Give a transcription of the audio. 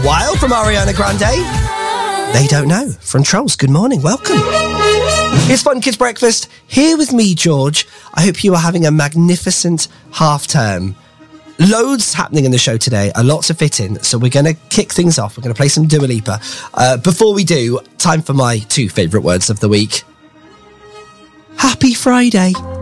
Wild from Ariana Grande. They Don't Know from Trolls. Good morning, welcome. It's Fun Kids Breakfast, here with me, George. I hope you are having a magnificent half term. Loads happening in the show today, a lot to fit in, so we're going to kick things off. We're going to play some Dua Lipa. Before we do, time for my two favourite words of the week. Happy Friday.